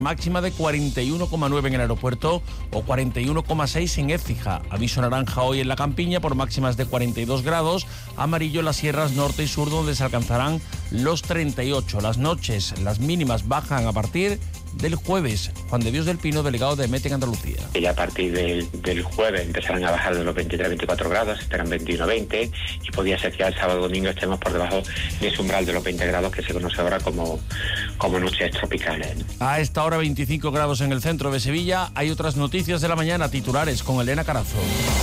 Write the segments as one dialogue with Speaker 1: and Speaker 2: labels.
Speaker 1: Máxima de 41,9 en el aeropuerto o 41,6 en Écija. Aviso naranja hoy en la Campiña por máximas de 42 grados. Amarillo en las sierras norte y sur, donde se alcanzarán los 38. Las noches, las mínimas bajan a partir del jueves. Juan de Dios del Pino, delegado de MET en Andalucía.
Speaker 2: Y a partir del jueves empezarán a bajar de los 23-24 grados, estarán 21-20 y podría ser que ya el sábado domingo estemos por debajo de ese umbral de los 20 grados que se conoce ahora como noches tropicales.
Speaker 1: A esta hora 25 grados en el centro de Sevilla. Hay otras noticias de la mañana, titulares con Elena Carazo.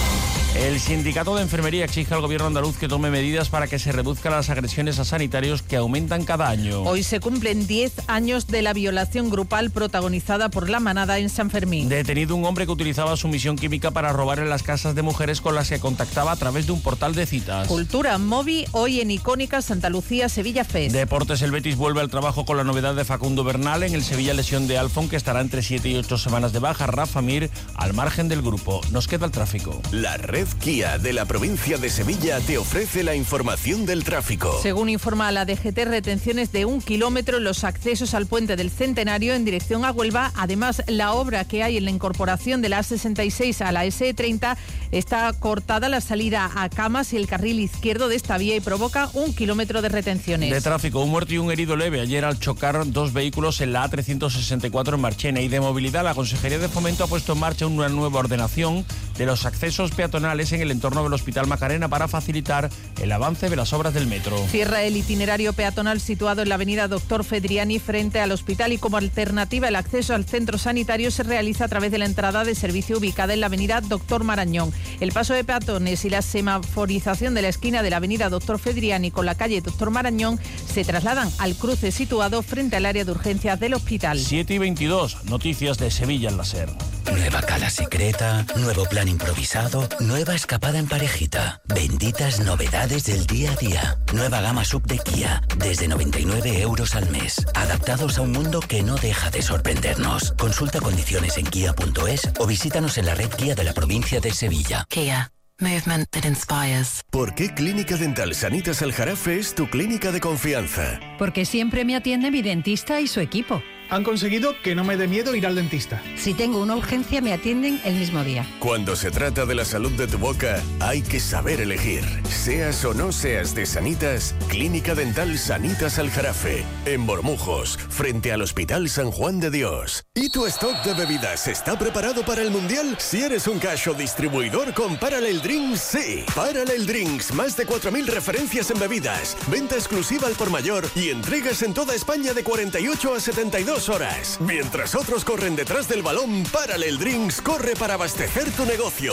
Speaker 1: El sindicato de enfermería exige al gobierno andaluz que tome medidas para que se reduzcan las agresiones a sanitarios que aumentan cada año.
Speaker 3: Hoy se cumplen 10 años de la violación grupal protagonizada por La Manada en San Fermín.
Speaker 1: Detenido un hombre que utilizaba sumisión química para robar en las casas de mujeres con las que contactaba a través de un portal de citas.
Speaker 3: Cultura Movi, hoy en Icónica Santa Lucía Sevilla Fest.
Speaker 1: Deportes, el Betis vuelve al trabajo con la novedad de Facundo Bernal en el Sevilla, lesión de Alfon, que estará entre 7 y 8 semanas de baja. Rafa Mir al margen del grupo. Nos queda el tráfico.
Speaker 4: La red Kia de la provincia de Sevilla te ofrece la información del tráfico.
Speaker 3: Según informa la DGT, retenciones de 1 kilómetro en los accesos al puente del Centenario en dirección a Huelva. Además, la obra que hay en la incorporación de la A66 a la SE30 está cortada la salida a Camas y el carril izquierdo de esta vía y provoca 1 kilómetro de retenciones.
Speaker 1: De tráfico, un muerto y un herido leve ayer al chocar dos vehículos en la A364 en Marchena. Y de movilidad, la Consejería de Fomento ha puesto en marcha una nueva ordenación de los accesos peatonales en el entorno del Hospital Macarena para facilitar el avance de las obras del metro.
Speaker 3: Cierra el itinerario peatonal situado en la avenida Doctor Fedriani frente al hospital y como alternativa el acceso al centro sanitario se realiza a través de la entrada de servicio ubicada en la avenida Doctor Marañón. El paso de peatones y la semaforización de la esquina de la avenida Doctor Fedriani con la calle Doctor Marañón se trasladan al cruce situado frente al área de urgencias del hospital.
Speaker 1: 7:22, noticias de Sevilla en la SER.
Speaker 5: Nueva cala secreta, nuevo plan improvisado, nueva escapada en parejita. Benditas novedades del día a día. Nueva gama sub de Kia, desde 99 euros al mes. Adaptados a un mundo que no deja de sorprendernos. Consulta condiciones en kia.es o visítanos en la red Kia de la provincia de Sevilla.
Speaker 6: Kia. Movement that inspires.
Speaker 4: ¿Por qué Clínica Dental Sanitas Aljarafe es tu clínica de confianza?
Speaker 7: Porque siempre me atiende mi dentista y su equipo.
Speaker 8: Han conseguido que no me dé miedo ir al dentista.
Speaker 7: Si tengo una urgencia, me atienden el mismo día.
Speaker 4: Cuando se trata de la salud de tu boca, hay que saber elegir. Seas o no seas de Sanitas, Clínica Dental Sanitas Aljarafe, en Bormujos, frente al Hospital San Juan de Dios. ¿Y tu stock de bebidas está preparado para el Mundial? Si eres un cash o distribuidor con Parallel Drinks, sí. Parallel Drinks, más de 4.000 referencias en bebidas, venta exclusiva al por mayor y entregas en toda España de 48 a 72 horas. Mientras otros corren detrás del balón, Parallel Drinks corre para abastecer tu negocio.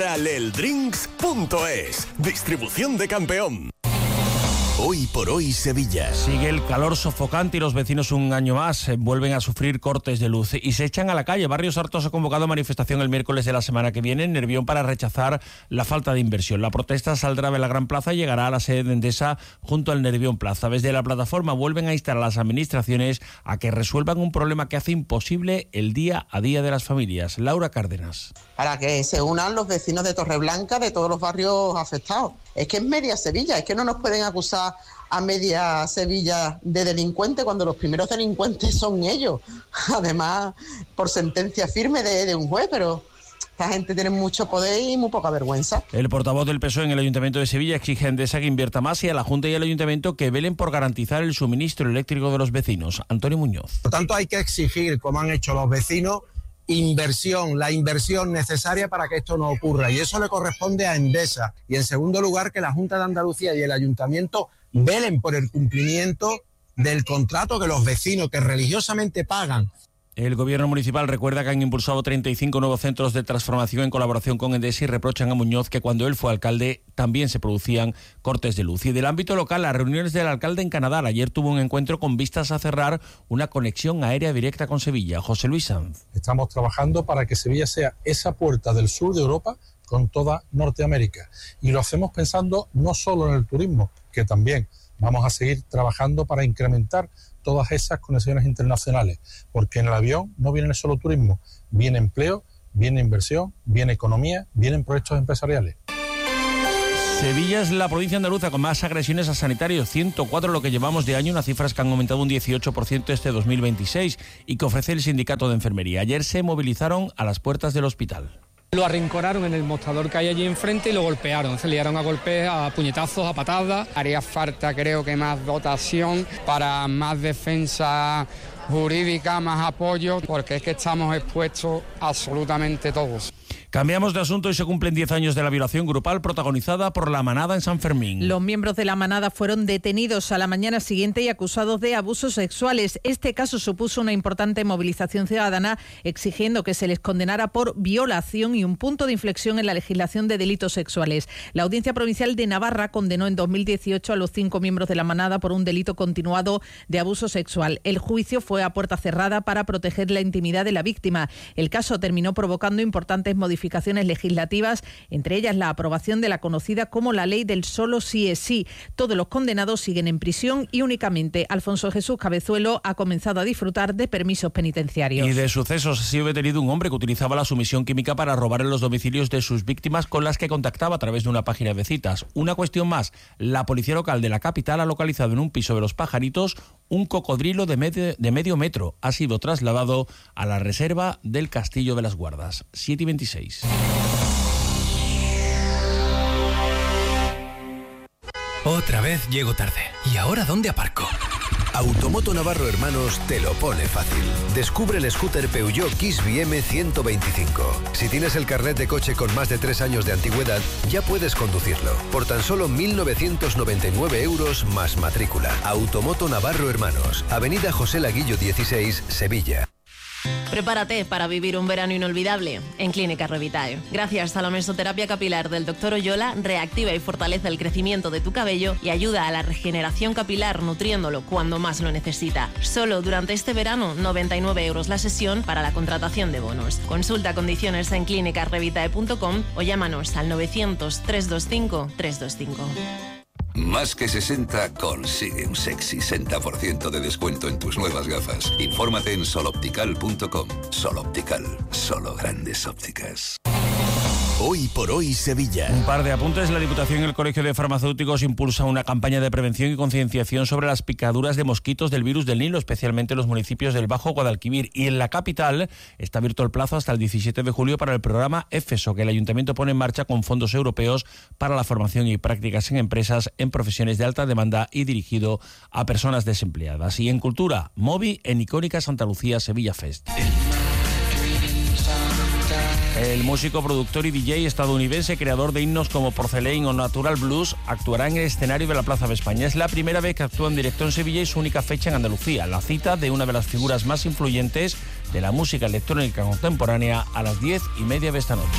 Speaker 4: Paralleldrinks.es. Distribución de Campeón. Hoy por hoy Sevilla.
Speaker 1: Sigue el calor sofocante y los vecinos un año más vuelven a sufrir cortes de luz y se echan a la calle. Barrios Hartos ha convocado manifestación el miércoles de la semana que viene en Nervión para rechazar la falta de inversión. La protesta saldrá de la Gran Plaza y llegará a la sede de Endesa junto al Nervión Plaza. Desde la plataforma vuelven a instar a las administraciones a que resuelvan un problema que hace imposible el día a día de las familias. Laura Cárdenas.
Speaker 9: Para que se unan los vecinos de Torreblanca, de todos los barrios afectados. Es que es media Sevilla, es que no nos pueden acusar a media Sevilla de delincuentes cuando los primeros delincuentes son ellos. Además, por sentencia firme de un juez, pero esta gente tiene mucho poder y muy poca vergüenza.
Speaker 1: El portavoz del PSOE en el Ayuntamiento de Sevilla exige a Endesa que invierta más y a la Junta y al Ayuntamiento que velen por garantizar el suministro eléctrico de los vecinos. Antonio Muñoz.
Speaker 10: Por tanto, hay que exigir, como han hecho los vecinos, la inversión necesaria para que esto no ocurra, y eso le corresponde a Endesa. Y en segundo lugar, que la Junta de Andalucía y el Ayuntamiento velen por el cumplimiento del contrato que los vecinos que religiosamente pagan.
Speaker 1: El gobierno municipal recuerda que han impulsado 35 nuevos centros de transformación en colaboración con Endesa y reprochan a Muñoz que cuando él fue alcalde también se producían cortes de luz. Y del ámbito local, las reuniones del alcalde en Canadá. Ayer tuvo un encuentro con vistas a cerrar una conexión aérea directa con Sevilla. José Luis Sanz.
Speaker 11: Estamos trabajando para que Sevilla sea esa puerta del sur de Europa con toda Norteamérica. Y lo hacemos pensando no solo en el turismo, que también vamos a seguir trabajando para incrementar todas esas conexiones internacionales, porque en el avión no viene solo turismo, viene empleo, viene inversión, viene economía, vienen proyectos empresariales.
Speaker 1: Sevilla es la provincia andaluza con más agresiones a sanitarios, 104 lo que llevamos de año, unas cifras que han aumentado un 18% este 2026 y que ofrece el sindicato de enfermería. Ayer se movilizaron a las puertas del hospital.
Speaker 12: Lo arrinconaron en el mostrador que hay allí enfrente y lo golpearon. Se liaron a golpes, a puñetazos, a patadas.
Speaker 13: Haría falta, creo que más dotación para más defensa jurídica, más apoyo, porque es que estamos expuestos absolutamente todos.
Speaker 1: Cambiamos de asunto y se cumplen 10 años de la violación grupal protagonizada por La Manada en San Fermín.
Speaker 3: Los miembros de La Manada fueron detenidos a la mañana siguiente y acusados de abusos sexuales. Este caso supuso una importante movilización ciudadana exigiendo que se les condenara por violación y un punto de inflexión en la legislación de delitos sexuales. La Audiencia Provincial de Navarra condenó en 2018 a los 5 miembros de La Manada por un delito continuado de abuso sexual. El juicio fue a puerta cerrada para proteger la intimidad de la víctima. El caso terminó provocando importantes modificaciones legislativas, entre ellas la aprobación de la conocida como la ley del solo sí es sí. Todos los condenados siguen en prisión y únicamente Alfonso Jesús Cabezuelo ha comenzado a disfrutar de permisos penitenciarios.
Speaker 1: Y de sucesos ha sido detenido un hombre que utilizaba la sumisión química para robar en los domicilios de sus víctimas con las que contactaba a través de una página de citas. Una cuestión más, la policía local de la capital ha localizado en un piso de Los Pajaritos un cocodrilo de medio metro. Ha sido trasladado a la reserva del Castillo de las Guardas. 7:26.
Speaker 14: Otra vez llego tarde. ¿Y ahora dónde aparco?
Speaker 15: Automoto Navarro Hermanos te lo pone fácil. Descubre el scooter Peugeot Kiss BM 125. Si tienes el carnet de coche con más de 3 años de antigüedad, ya puedes conducirlo. Por tan solo 1.999 euros más matrícula. Automoto Navarro Hermanos. Avenida José Laguillo 16, Sevilla.
Speaker 16: Prepárate para vivir un verano inolvidable en Clínica Revitae. Gracias a la mesoterapia capilar del Dr. Oyola, reactiva y fortalece el crecimiento de tu cabello y ayuda a la regeneración capilar nutriéndolo cuando más lo necesita. Solo durante este verano, 99 euros la sesión para la contratación de bonos. Consulta condiciones en clinicarevitae.com o llámanos al 900 325 325.
Speaker 17: Más que 60 consigue un sexy 60% de descuento en tus nuevas gafas. Infórmate en soloptical.com. Soloptical, solo grandes ópticas.
Speaker 15: Hoy por hoy Sevilla.
Speaker 1: Un par de apuntes. La Diputación y el Colegio de Farmacéuticos impulsan una campaña de prevención y concienciación sobre las picaduras de mosquitos del virus del Nilo, especialmente en los municipios del Bajo Guadalquivir. Y en la capital está abierto el plazo hasta el 17 de julio para el programa EFESO, que el Ayuntamiento pone en marcha con fondos europeos para la formación y prácticas en empresas en profesiones de alta demanda y dirigido a personas desempleadas. Y en cultura, Moby en icónica Santa Lucía Sevilla Fest. El músico, productor y DJ estadounidense, creador de himnos como Porcelain o Natural Blues, actuará en el escenario de la Plaza de España. Es la primera vez que actúa en directo en Sevilla y su única fecha en Andalucía. La cita de una de las figuras más influyentes de la música electrónica contemporánea a las 10:30 de esta noche.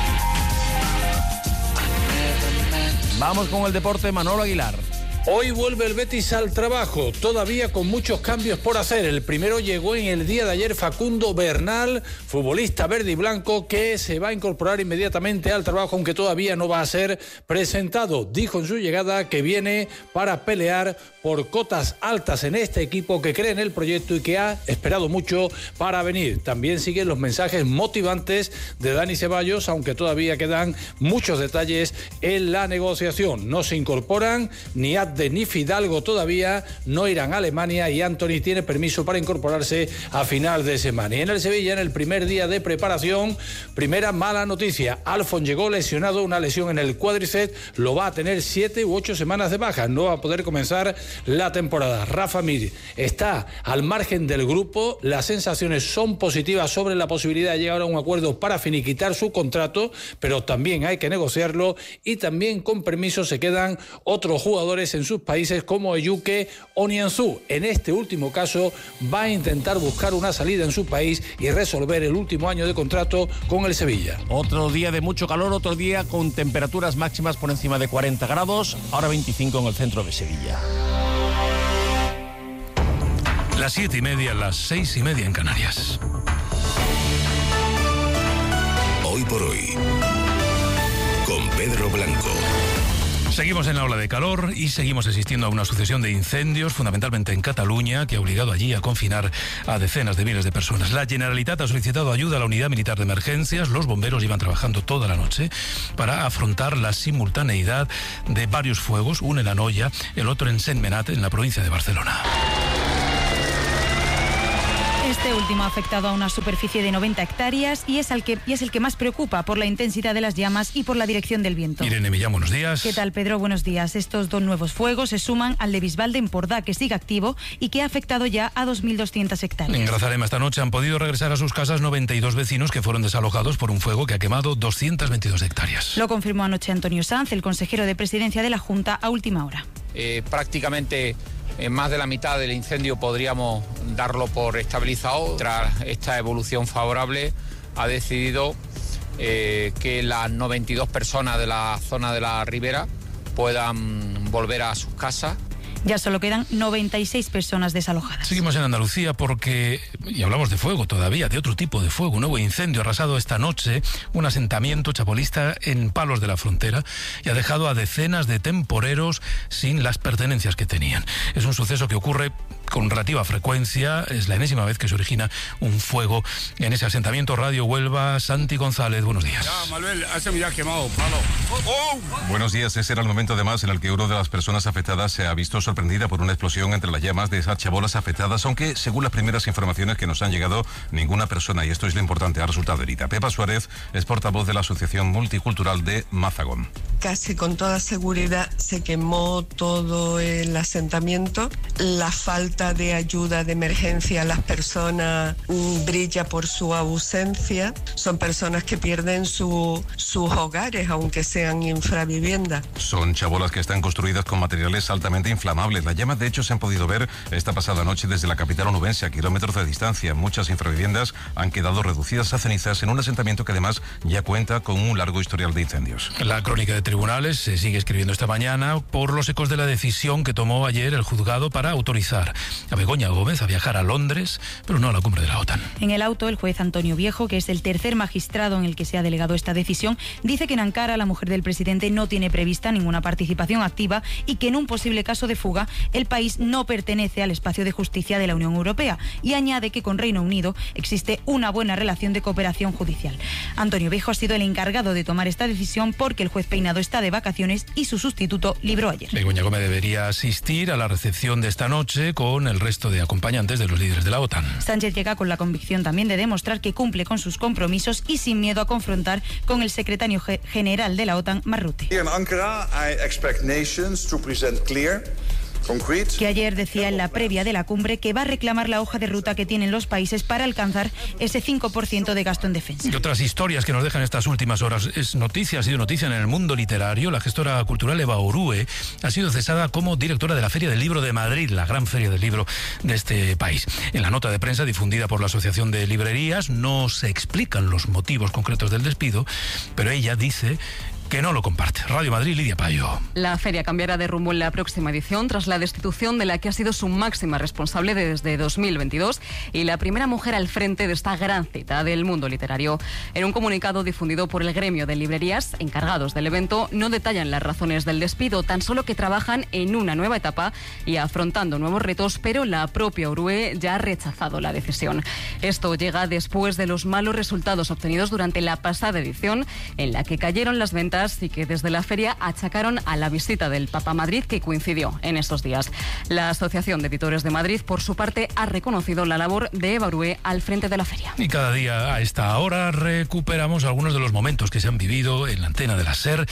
Speaker 1: Vamos con el deporte, Manolo Aguilar.
Speaker 11: Hoy vuelve el Betis al trabajo, todavía con muchos cambios por hacer. El primero llegó en el día de ayer Facundo Bernal, futbolista verde y blanco, que se va a incorporar inmediatamente al trabajo, aunque todavía no va a ser presentado. Dijo en su llegada que viene para pelear por cotas altas en este equipo, que cree en el proyecto y que ha esperado mucho para venir. También siguen los mensajes motivantes de Dani Ceballos, aunque todavía quedan muchos detalles en la negociación. No se incorporan ni Abde ni Fidalgo todavía, no irán a Alemania y Anthony tiene permiso para incorporarse a final de semana. Y en el Sevilla, en el primer día de preparación, primera mala noticia. Alfon llegó lesionado, una lesión en el cuádriceps, lo va a tener 7 u 8 semanas de baja, no va a poder comenzar la temporada. Rafa Mir está al margen del grupo, las sensaciones son positivas sobre la posibilidad de llegar a un acuerdo para finiquitar su contrato, pero también hay que negociarlo y también con permiso se quedan otros jugadores en sus países como Eyuke o Nianzú. En este último caso va a intentar buscar una salida en su país y resolver el último año de contrato con el Sevilla.
Speaker 1: Otro día de mucho calor, otro día con temperaturas máximas por encima de 40 grados, ahora 25 en el centro de Sevilla.
Speaker 14: Las 7:30, las 6:30 en Canarias.
Speaker 4: Hoy por hoy, con Pedro Blanco.
Speaker 14: Seguimos en la ola de calor y seguimos asistiendo a una sucesión de incendios, fundamentalmente en Cataluña, que ha obligado allí a confinar a decenas de miles de personas. La Generalitat ha solicitado ayuda a la Unidad Militar de Emergencias. Los bomberos iban trabajando toda la noche para afrontar la simultaneidad de varios fuegos, uno en Anoia, el otro en Sentmenat, en la provincia de Barcelona.
Speaker 18: Este último ha afectado a una superficie de 90 hectáreas y es el que más preocupa por la intensidad de las llamas y por la dirección del viento.
Speaker 14: Irene Millán, buenos días.
Speaker 18: ¿Qué tal, Pedro? Buenos días. Estos dos nuevos fuegos se suman al de Bisbal de Empordà, que sigue activo y que ha afectado ya a 2.200 hectáreas.
Speaker 14: En Grazalema esta noche han podido regresar a sus casas 92 vecinos que fueron desalojados por un fuego que ha quemado 222 hectáreas.
Speaker 18: Lo confirmó anoche Antonio Sanz, el consejero de Presidencia de la Junta, a última hora.
Speaker 19: Prácticamente más de la mitad del incendio podríamos darlo por estabilizado. Tras esta evolución favorable ha decidido que las 92 personas de la zona de la Ribera puedan volver a sus casas.
Speaker 18: Ya solo quedan 96 personas desalojadas.
Speaker 14: Seguimos en Andalucía porque, y hablamos de fuego todavía, de otro tipo de fuego, un nuevo incendio ha arrasado esta noche un asentamiento chabolista en Palos de la Frontera y ha dejado a decenas de temporeros sin las pertenencias que tenían. Es un suceso que ocurre con relativa frecuencia, es la enésima vez que se origina un fuego en ese asentamiento. Radio Huelva, Santi González, buenos días.
Speaker 20: Ya, Manuel, hace ya quemado, palo.
Speaker 21: Buenos días, ese era el momento además en el que una de las personas afectadas se ha visto sorprendida por una explosión entre las llamas de esas chabolas afectadas, aunque según las primeras informaciones que nos han llegado, ninguna persona, y esto es lo importante, ha resultado herida. Pepa Suárez es portavoz de la Asociación Multicultural de Mazagón.
Speaker 22: Casi con toda seguridad se quemó todo el asentamiento. La falta de ayuda de emergencia a las personas brilla por su ausencia. Son personas que pierden sus hogares, aunque sean infraviviendas.
Speaker 21: Son chabolas que están construidas con materiales altamente inflamables. Las llamas, de hecho, se han podido ver esta pasada noche desde la capital onubense, a kilómetros de distancia. Muchas infraviviendas han quedado reducidas a cenizas en un asentamiento que además ya cuenta con un largo historial de incendios.
Speaker 14: La crónica de tribunales se sigue escribiendo esta mañana por los ecos de la decisión que tomó ayer el juzgado para autorizar a Begoña Gómez a viajar a Londres, pero no a la cumbre de la OTAN.
Speaker 18: En el auto, el juez Antonio Viejo, que es el tercer magistrado en el que se ha delegado esta decisión, dice que en Ankara la mujer del presidente no tiene prevista ninguna participación activa y que en un posible caso de fuga el país no pertenece al espacio de justicia de la Unión Europea, y añade que con Reino Unido existe una buena relación de cooperación judicial. Antonio Viejo ha sido el encargado de tomar esta decisión porque el juez Peinado está de vacaciones y su sustituto libró ayer.
Speaker 14: Begoña Gómez debería asistir a la recepción de esta noche con el resto de acompañantes de los líderes de la OTAN.
Speaker 18: Sánchez llega con la convicción también de demostrar que cumple con sus compromisos y sin miedo a confrontar con el secretario general de la OTAN, Mark Rutte.
Speaker 23: Here in Ankara, I expect nations to present clear,
Speaker 18: que ayer decía en la previa de la cumbre que va a reclamar la hoja de ruta que tienen los países para alcanzar ese 5% de gasto en defensa.
Speaker 14: Y otras historias que nos dejan estas últimas horas. Ha sido noticia en el mundo literario. La gestora cultural Eva Orue ha sido cesada como directora de la Feria del Libro de Madrid, la gran feria del libro de este país. En la nota de prensa difundida por la Asociación de Librerías no se explican los motivos concretos del despido, pero ella dice que no lo comparte. Radio Madrid, Lidia Payo.
Speaker 24: La feria cambiará de rumbo en la próxima edición tras la destitución de la que ha sido su máxima responsable desde 2022 y la primera mujer al frente de esta gran cita del mundo literario. En un comunicado difundido por el gremio de librerías encargados del evento, no detallan las razones del despido, tan solo que trabajan en una nueva etapa y afrontando nuevos retos, pero la propia Orue ya ha rechazado la decisión. Esto llega después de los malos resultados obtenidos durante la pasada edición, en la que cayeron las ventas y que desde la feria achacaron a la visita del Papa a Madrid, que coincidió en estos días. La Asociación de Editores de Madrid, por su parte, ha reconocido la labor de Eva Orue al frente de la feria.
Speaker 14: Y cada día a esta hora recuperamos algunos de los momentos que se han vivido en la antena de la SER.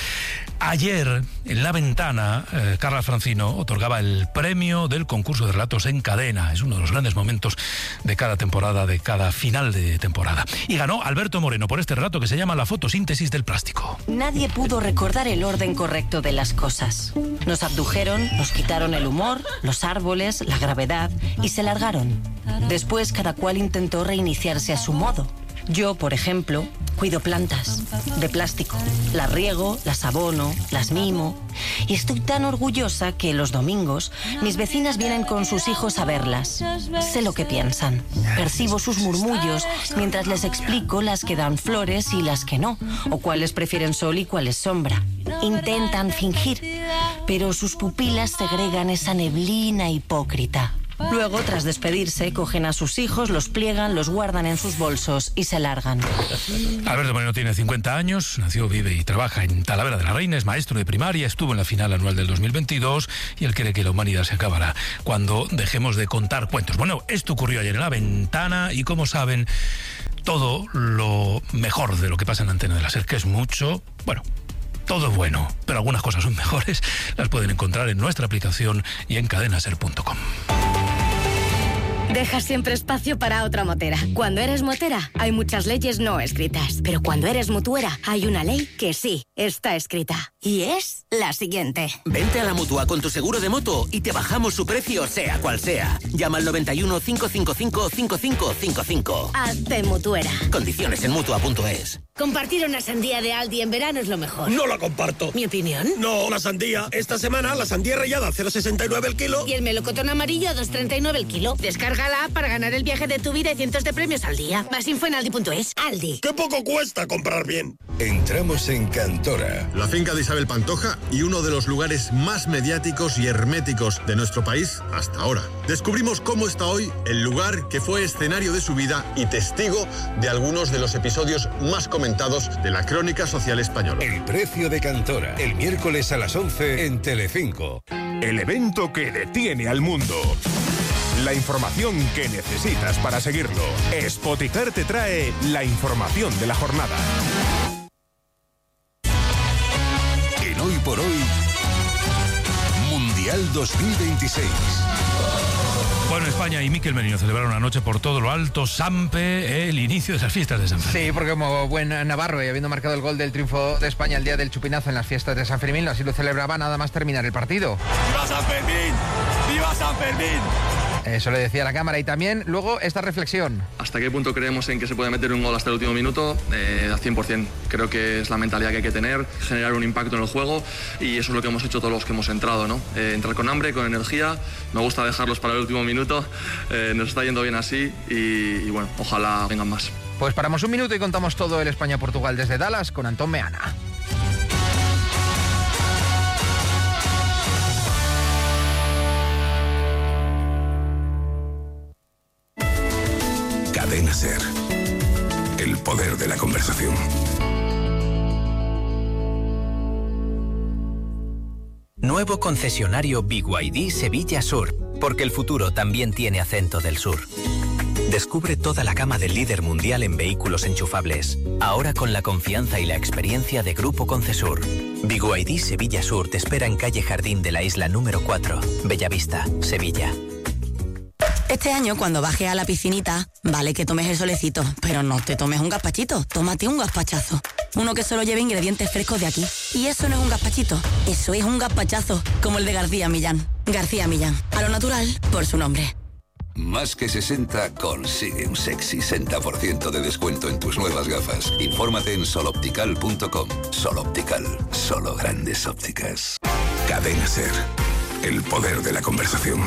Speaker 14: Ayer, en La Ventana, Carla Francino otorgaba el premio del concurso de relatos en cadena. Es uno de los grandes momentos de cada temporada, de cada final de temporada. Y ganó Alberto Moreno por este relato que se llama La fotosíntesis del plástico.
Speaker 25: Nadie pudo recordar el orden correcto de las cosas. Nos abdujeron, nos quitaron el humor, los árboles, la gravedad y se largaron. Después cada cual intentó reiniciarse a su modo. Yo, por ejemplo, cuido plantas de plástico. Las riego, las abono, las mimo. Y estoy tan orgullosa que los domingos mis vecinas vienen con sus hijos a verlas. Sé lo que piensan. Percibo sus murmullos mientras les explico las que dan flores y las que no, o cuáles prefieren sol y cuáles sombra. Intentan fingir, pero sus pupilas segregan esa neblina hipócrita. Luego, tras despedirse, cogen a sus hijos, los pliegan, los guardan en sus bolsos y se largan.
Speaker 14: Alberto Moreno tiene 50 años, nació, vive y trabaja en Talavera de la Reina, es maestro de primaria, estuvo en la final anual del 2022 y él cree que la humanidad se acabará cuando dejemos de contar cuentos. Bueno, esto ocurrió ayer en La Ventana y, como saben, todo lo mejor de lo que pasa en la antena de la SER, que es mucho, bueno, todo es bueno, pero algunas cosas son mejores, las pueden encontrar en nuestra aplicación y en cadenaser.com.
Speaker 2: Deja siempre espacio para otra motera. Cuando eres motera, hay muchas leyes no escritas. Pero cuando eres mutuera, hay una ley que sí está escrita. Y es la siguiente.
Speaker 5: Vente a la Mutua con tu seguro de moto y te bajamos su precio, sea cual sea. Llama al 91 555 5555.
Speaker 2: Hazte mutuera.
Speaker 5: Condiciones en Mutua.es.
Speaker 2: Compartir una sandía de Aldi en verano es lo mejor.
Speaker 6: No la comparto.
Speaker 2: ¿Mi opinión?
Speaker 6: No, la sandía. Esta semana la sandía rallada a 0,69 el kilo.
Speaker 2: Y el melocotón amarillo a 2,39 el kilo. Descárgala para ganar el viaje de tu vida y cientos de premios al día. Más info en Aldi.es. Aldi.
Speaker 6: ¡Qué poco cuesta comprar bien!
Speaker 7: Entramos en Cantora, la finca de Isabel Pantoja y uno de los lugares más mediáticos y herméticos de nuestro país hasta ahora. Descubrimos cómo está hoy el lugar que fue escenario de su vida y testigo de algunos de los episodios más comentados de la crónica social española.
Speaker 15: El precio de Cantora, el miércoles a las 11 en Telecinco.
Speaker 8: El evento que detiene al mundo. La información que necesitas para seguirlo. Spotify te trae la información de la jornada.
Speaker 15: En Hoy por Hoy, Mundial 2026.
Speaker 14: Bueno, España y Miquel Merino celebraron anoche por todo lo alto Sampe, el inicio de esas fiestas de San Fermín.
Speaker 26: Sí, porque como buen navarro y habiendo marcado el gol del triunfo de España el día del chupinazo en las fiestas de San Fermín, así lo celebraba nada más terminar el partido.
Speaker 6: ¡Viva San Fermín! ¡Viva San Fermín!
Speaker 26: Eso le decía a la cámara y también luego esta reflexión.
Speaker 27: ¿Hasta qué punto creemos en que se puede meter un gol hasta el último minuto? Al 100%. Creo que es la mentalidad que hay que tener, generar un impacto en el juego y eso es lo que hemos hecho todos los que hemos entrado, ¿no? Entrar con hambre, con energía, me gusta dejarlos para el último minuto, nos está yendo bien así y bueno, ojalá vengan más.
Speaker 26: Pues paramos un minuto y contamos todo el España-Portugal desde Dallas con Antón Meana.
Speaker 15: Cadena SER. El poder de la conversación.
Speaker 28: Nuevo concesionario BYD Sevilla Sur, porque el futuro también tiene acento del sur. Descubre toda la gama del líder mundial en vehículos enchufables, ahora con la confianza y la experiencia de Grupo Concesur. BYD Sevilla Sur te espera en calle Jardín de la Isla número 4, Bellavista, Sevilla.
Speaker 2: Este año, cuando bajes a la piscinita, vale que tomes el solecito, pero no te tomes un gazpachito, tómate un gazpachazo. Uno que solo lleve ingredientes frescos de aquí. Y eso no es un gazpachito, eso es un gazpachazo, como el de García Millán. García Millán, a lo natural, por su nombre.
Speaker 17: Más que 60 consigue un sexy 60% de descuento en tus nuevas gafas. Infórmate en soloptical.com. Soloptical, solo grandes ópticas.
Speaker 15: Cadena SER. El poder de la conversación.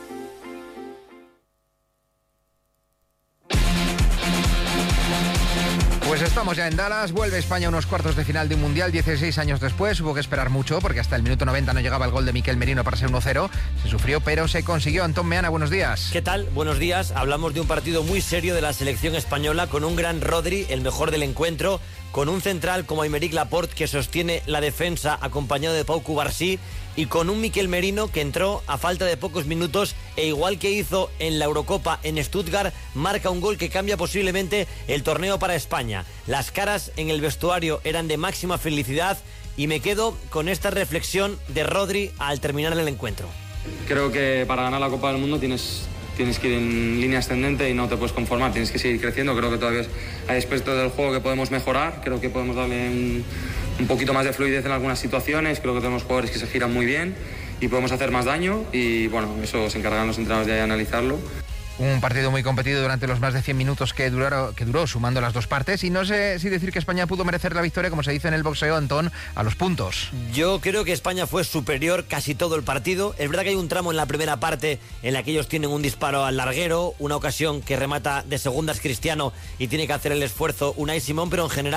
Speaker 26: Pues estamos ya en Dallas, vuelve España a unos cuartos de final de un Mundial 16 años después. Hubo que esperar mucho porque hasta el minuto 90 no llegaba el gol de Miquel Merino para ser 1-0. Se sufrió, pero se consiguió. Antón Meana, buenos días.
Speaker 29: ¿Qué tal? Buenos días. Hablamos de un partido muy serio de la selección española con un gran Rodri, el mejor del encuentro, con un central como Aymeric Laporte que sostiene la defensa acompañado de Pau Cubarsí y con un Miquel Merino que entró a falta de pocos minutos e igual que hizo en la Eurocopa en Stuttgart, marca un gol que cambia posiblemente el torneo para España. Las caras en el vestuario eran de máxima felicidad y me quedo con esta reflexión de Rodri al terminar el encuentro.
Speaker 27: Creo que para ganar la Copa del Mundo tienes que ir en línea ascendente y no te puedes conformar, tienes que seguir creciendo. Creo que todavía hay aspectos del juego que podemos mejorar, creo que podemos darle un poquito más de fluidez en algunas situaciones, creo que tenemos jugadores que se giran muy bien y podemos hacer más daño y bueno, eso se encargan los entrenadores de analizarlo.
Speaker 26: Un partido muy competido durante los más de 100 minutos que duró sumando las dos partes y no sé si decir que España pudo merecer la victoria, como se dice en el boxeo, Antón, a los puntos.
Speaker 29: Yo creo que España fue superior casi todo el partido. Es verdad que hay un tramo en la primera parte en la que ellos tienen un disparo al larguero, una ocasión que remata de segundas Cristiano y tiene que hacer el esfuerzo Unai Simón, pero en general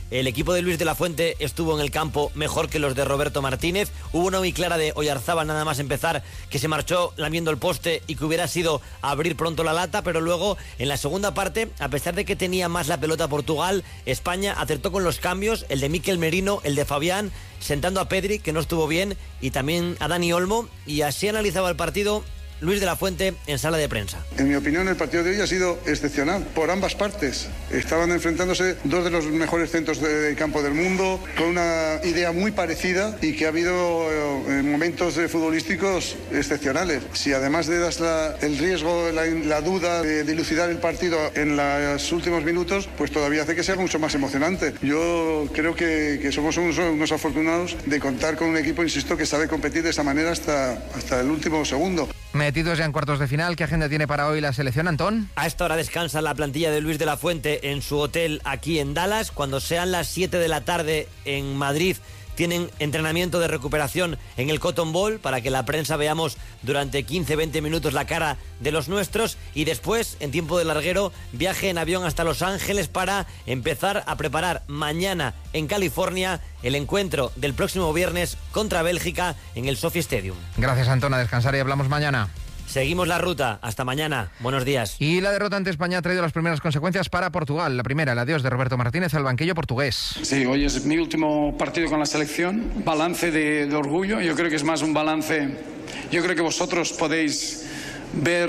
Speaker 29: El equipo de Luis de la Fuente estuvo en el campo mejor que los de Roberto Martínez. Hubo una muy clara de Oyarzábal nada más empezar, que se marchó lamiendo el poste y que hubiera sido abrir pronto la lata, pero luego en la segunda parte, a pesar de que tenía más la pelota Portugal, España acertó con los cambios, el de Mikel Merino, el de Fabián, sentando a Pedri, que no estuvo bien, y también a Dani Olmo, y así analizaba el partido Luis de la Fuente en sala de prensa.
Speaker 23: En mi opinión, el partido de hoy ha sido excepcional por ambas partes. Estaban enfrentándose dos de los mejores centros de campo del mundo, con una idea muy parecida y que ha habido momentos futbolísticos excepcionales. Si además le das el riesgo, la duda de dilucidar el partido en los últimos minutos, pues todavía hace que sea mucho más emocionante. Yo creo que somos unos afortunados de contar con un equipo, insisto, que sabe competir de esa manera hasta el último segundo.
Speaker 26: Metidos ya en cuartos de final, ¿qué agenda tiene para hoy la selección, Antón?
Speaker 29: A esta hora descansa la plantilla de Luis de la Fuente en su hotel aquí en Dallas. Cuando sean las 7 de la tarde en Madrid, tienen entrenamiento de recuperación en el Cotton Bowl para que la prensa veamos durante 15-20 minutos la cara de los nuestros, y después, en tiempo de larguero, viaje en avión hasta Los Ángeles para empezar a preparar mañana en California el encuentro del próximo viernes contra Bélgica en el SoFi Stadium.
Speaker 26: Gracias, Antón, a descansar y hablamos mañana.
Speaker 29: Seguimos la ruta. Hasta mañana. Buenos días.
Speaker 26: Y la derrota ante España ha traído las primeras consecuencias para Portugal. La primera, el adiós de Roberto Martínez al banquillo portugués.
Speaker 20: Sí, hoy es mi último partido con la selección. Balance de orgullo. Yo creo que es más un balance. Yo creo que vosotros podéis ver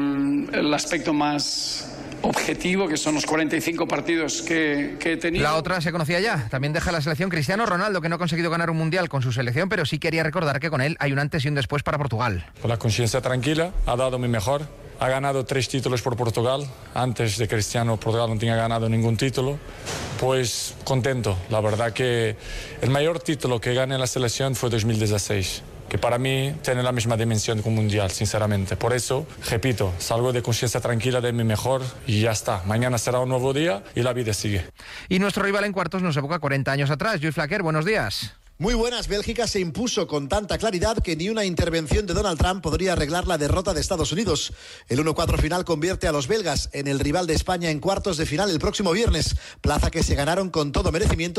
Speaker 20: el aspecto más objetivo, que son los 45 partidos que he tenido.
Speaker 26: La otra se conocía ya. También deja la selección Cristiano Ronaldo, que no ha conseguido ganar un mundial con su selección, pero sí quería recordar que con él hay un antes y un después para Portugal.
Speaker 1: Con la conciencia tranquila, ha dado mi mejor. Ha ganado 3 títulos por Portugal. Antes de Cristiano, Portugal no tenía ganado ningún título. Pues contento. La verdad que el mayor título que gané en la selección fue 2016. Que para mí tiene la misma dimensión que un mundial, sinceramente. Por eso, repito, salgo de conciencia tranquila de mi mejor y ya está. Mañana será un nuevo día y la vida sigue.
Speaker 26: Y nuestro rival en cuartos nos evoca 40 años atrás. Joy Flaquer, buenos días.
Speaker 3: Muy buenas. Bélgica se impuso con tanta claridad que ni una intervención de Donald Trump podría arreglar la derrota de Estados Unidos. El 1-4 final convierte a los belgas en el rival de España en cuartos de final el próximo viernes, plaza que se ganaron con todo merecimiento